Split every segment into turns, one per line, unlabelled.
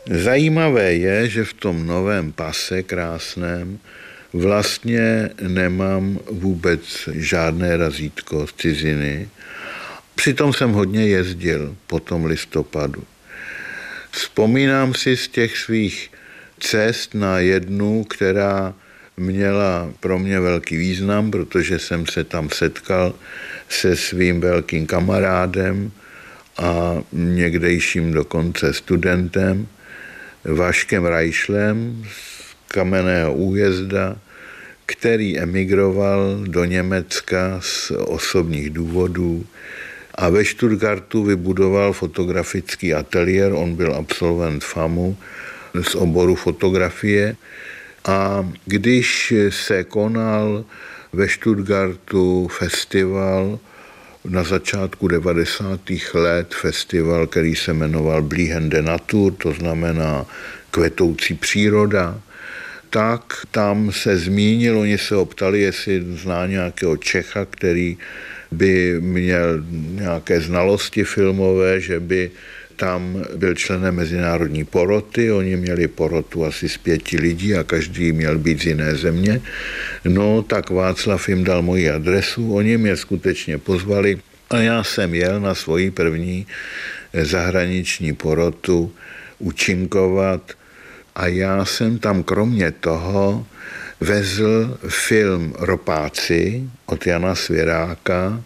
Zajímavé je, že v tom novém pase krásném vlastně nemám vůbec žádné razítko z ciziny. Přitom jsem hodně jezdil po tom listopadu. Vzpomínám si z těch svých cest na jednu, která měla pro mě velký význam, protože jsem se tam setkal se svým velkým kamarádem a někdejším dokonce studentem Vaškem Reišlem z Kamenného Újezda, který emigroval do Německa z osobních důvodů a ve Stuttgartu vybudoval fotografický ateliér. On byl absolvent FAMu z oboru fotografie a když se konal ve Stuttgartu festival na začátku 90. let, festival, který se jmenoval Blühende Natur, to znamená kvetoucí příroda, tak tam se zmínil, oni se optali, jestli zná nějakého Čecha, který by měl nějaké znalosti filmové, že by tam byl členem mezinárodní poroty, oni měli porotu asi z 5 lidí a každý měl být z jiné země. No tak Václav jim dal moji adresu, oni mě skutečně pozvali a já jsem jel na svoji první zahraniční porotu účinkovat a já jsem tam kromě toho vezl film Ropáci od Jana Svěráka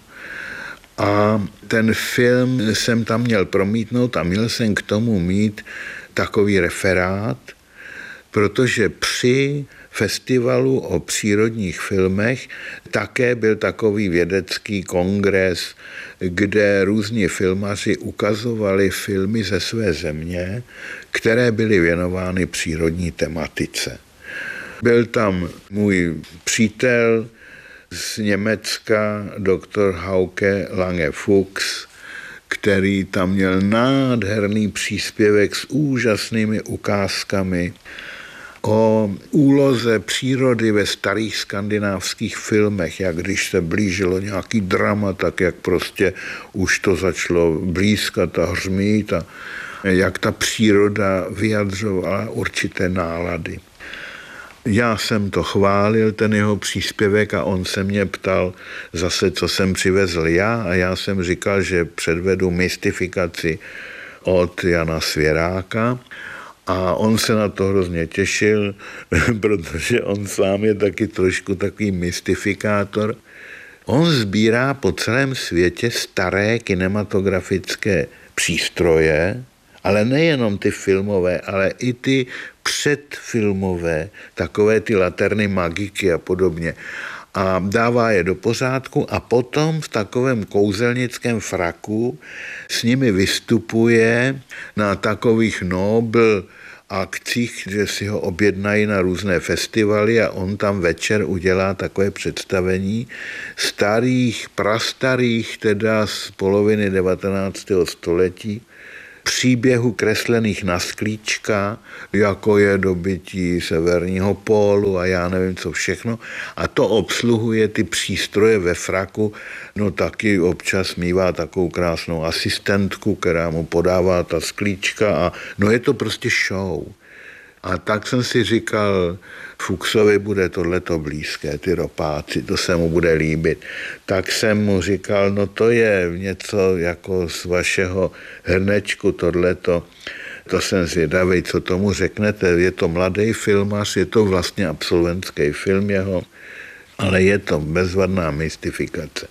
a ten film jsem tam měl promítnout a měl jsem k tomu mít takový referát, protože při festivalu o přírodních filmech také byl takový vědecký kongres, kde různí filmaři ukazovali filmy ze své země, které byly věnovány přírodní tematice. Byl tam můj přítel z Německa, doktor Hauke Lange-Fuchs, který tam měl nádherný příspěvek s úžasnými ukázkami o úloze přírody ve starých skandinávských filmech, jak když se blížilo nějaký drama, tak jak prostě už to začalo blízkat a hřmít a jak ta příroda vyjadřovala určité nálady. Já jsem to chválil, ten jeho příspěvek, a on se mě ptal zase, co jsem přivezl já, a já jsem říkal, že předvedu mystifikaci od Jana Svěráka a on se na to hrozně těšil, protože on sám je taky trošku takový mystifikátor. On sbírá po celém světě staré kinematografické přístroje, ale nejenom ty filmové, ale i ty předfilmové, takové ty laterny magiky a podobně. A dává je do pořádku a potom v takovém kouzelnickém fraku s nimi vystupuje na takových Nobel akcích, že si ho objednají na různé festivaly a on tam večer udělá takové představení starých, prastarých, teda z poloviny 19. století, příběhu kreslených na sklíčka, jako je dobytí severního pólu a já nevím co všechno. A to obsluhuje ty přístroje ve fraku, no taky občas mívá takovou krásnou asistentku, která mu podává ta sklíčka a no je to prostě show. A tak jsem si říkal, Fuchsovi bude tohleto blízké, ty Ropáci, to se mu bude líbit. Tak jsem mu říkal, no to je něco jako z vašeho hrnečku tohleto. To jsem zvědavý, co tomu řeknete. Je to mladý filmař, je to vlastně absolventský film jeho, ale je to bezvadná mystifikace.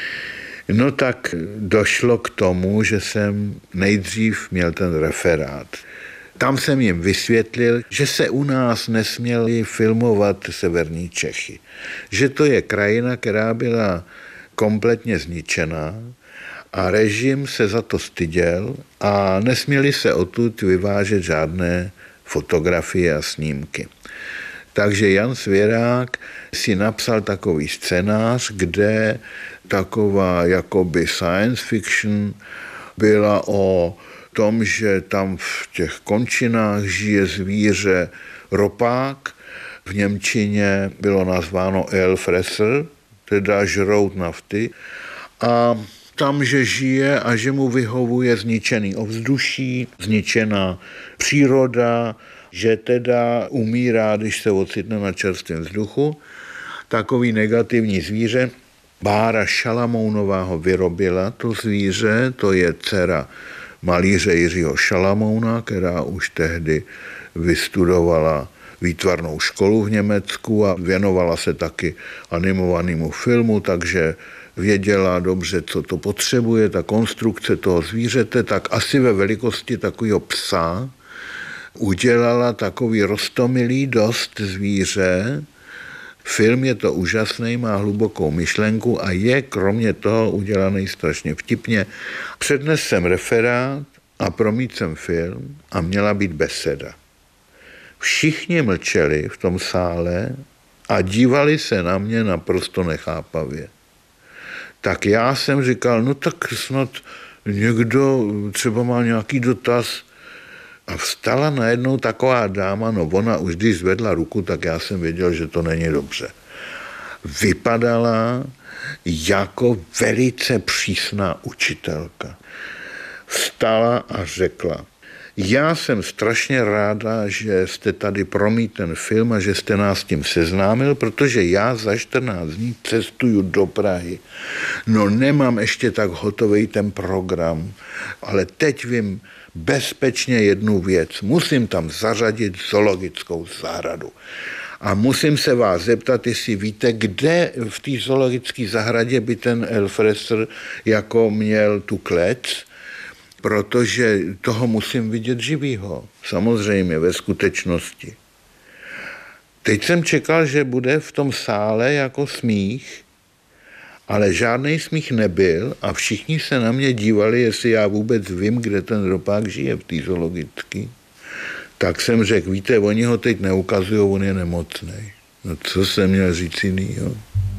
No tak došlo k tomu, že jsem nejdřív měl ten referát. Tam jsem jim vysvětlil, že se u nás nesměly filmovat severní Čechy. Že to je krajina, která byla kompletně zničená a režim se za to styděl a nesměly se odtud vyvážet žádné fotografie a snímky. Takže Jan Svěrák si napsal takový scénář, kde taková jakoby science fiction byla o tom, že tam v těch končinách žije zvíře ropák, v němčině bylo nazváno Ölfresser, teda žrout nafty, a tam, že žije a že mu vyhovuje zničený ovzduší, zničená příroda, že teda umírá, když se ocitne na čerstvém vzduchu. Takový negativní zvíře. Bára Šalamounová ho vyrobila, to zvíře, to je dcera malíře Jiřího Šalamouna, která už tehdy vystudovala výtvarnou školu v Německu a věnovala se taky animovanému filmu, takže věděla dobře, co to potřebuje, ta konstrukce toho zvířete, tak asi ve velikosti takového psa udělala takový roztomilý dost zvíře. Film je to úžasný, má hlubokou myšlenku a je kromě toho udělaný strašně vtipně. Přednes jsem referát a promít jsem film a měla být beseda. Všichni mlčeli v tom sále a dívali se na mě naprosto nechápavě. Tak já jsem říkal, no tak snad někdo třeba má nějaký dotaz. A vstala najednou taková dáma, no ona už když zvedla ruku, tak já jsem věděl, že to není dobře. Vypadala jako velice přísná učitelka. Vstala a řekla, já jsem strašně ráda, že jste tady promít ten film a že jste nás s tím seznámil, protože já za 14 dní cestuju do Prahy. No nemám ještě tak hotový ten program, ale teď vím bezpečně jednu věc. Musím tam zařadit zoologickou zahradu. A musím se vás zeptat, jestli víte, kde v té zoologické zahradě by ten Elfresser jako měl tu klec, protože toho musím vidět živýho. Samozřejmě ve skutečnosti. Teď jsem čekal, že bude v tom sále jako smích, ale žádný smích nebyl a všichni se na mě dívali, jestli já vůbec vím, kde ten ropák žije v té zoologické. Tak jsem řekl, víte, oni ho teď neukazují, on je nemocnej. No co jsem měl říct jinýho?